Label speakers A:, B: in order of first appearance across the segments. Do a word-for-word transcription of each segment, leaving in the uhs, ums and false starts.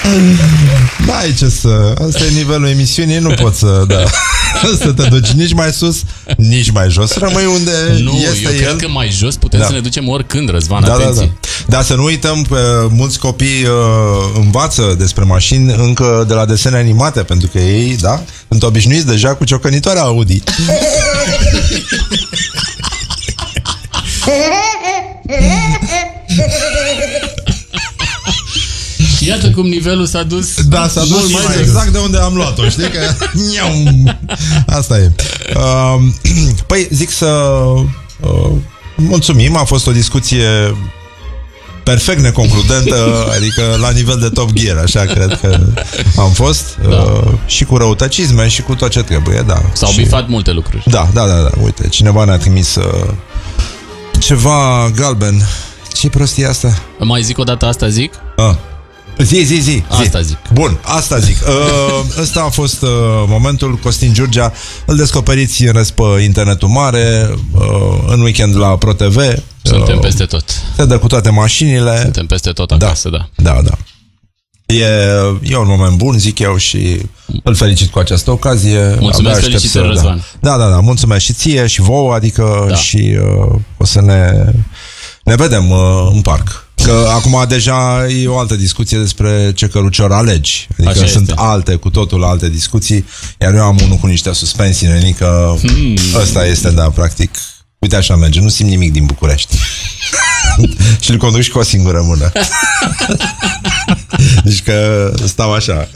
A: N-ai ce să... Asta e nivelul emisiunii, nu poți să... Da, să te duci nici mai sus, nici mai jos. Rămâi unde
B: nu,
A: este
B: eu
A: el.
B: cred că mai jos putem
A: da.
B: să ne ducem oricând, Răzvan,
A: da,
B: atenție.
A: da, da. Dar să nu uităm că mulți copii uh, învață despre mașini încă de la desene animate, pentru că ei, da, sunt obișnuiți deja cu ciocănitoarea Audi.
B: Iată cum nivelul s-a dus.
A: Da, s-a dus mai, mai exact de unde am luat-o, știi că... Asta e. Uh, păi, zic să uh, mulțumim, a fost o discuție perfect neconcludentă, adică la nivel de Top Gear, așa cred că am fost, da. uh, și cu răutăcisme și cu tot ce trebuie, da.
B: S-au
A: și...
B: bifat multe lucruri.
A: Da, da, da, da, uite, cineva ne-a trimis uh, ceva galben. Ce prostie asta?
B: Mai zic o dată asta, zic?
A: Ah. Zi, zi, zi, zi.
B: Asta zic.
A: Bun, asta zic. Uh, ăsta a fost uh, momentul. Costin Giurgea, îl descoperiți în rest pe internetul mare, uh, în weekend la ProTV.
B: Suntem
A: uh,
B: peste tot.
A: Se dă cu toate mașinile.
B: Suntem peste tot acasă, da.
A: Da, da, da. E, e un moment bun, zic eu, și îl felicit cu această ocazie.
B: Mulțumesc, felicitări, Răzvan.
A: Da, da, da, mulțumesc și ție și vouă, adică
B: da.
A: și uh, o să ne, ne vedem uh, în parc. Că acum deja e o altă discuție despre ce cărucior alegi. Adică
B: așa
A: sunt
B: este.
A: alte, cu totul alte discuții. Iar eu am unul cu niște suspensii, nenică. Hmm. Ăsta este, da, practic. Uite așa merge, nu simt nimic din București. Și îl conduc și cu o singură mână. Deci că stau așa.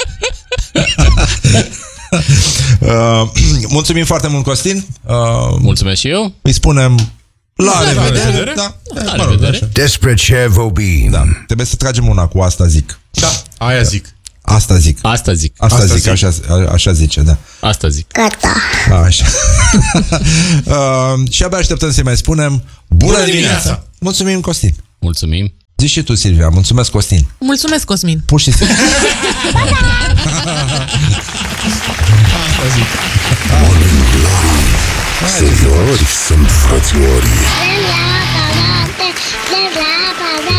A: uh, mulțumim foarte mult, Costin. Uh,
B: Mulțumesc și eu.
A: Îi spunem la,
B: la
A: revedere.
B: revedere.
A: Da.
B: La mă revedere.
A: Rog,
C: Despre ce vorbim?
A: da. Trebuie să tragem una cu asta zic.
D: Da, aia zic.
A: Asta zic.
B: Asta zic.
A: Asta,
D: Asta
A: zic,
D: zic.
A: Așa, așa zice, da.
B: Asta zic.
E: Gata.
A: Așa. uh, și abia așteptăm să mai spunem bună, bună dimineața. dimineața! Mulțumim, Costin.
B: Mulțumim.
A: Zici și tu, Silvia. Mulțumesc, Costin.
F: Mulțumesc, Cosmin.
A: Pur și simplu.
C: Morning Glory. Seniori sunt frățiorii.
E: Vrem la palate, vrem la palate.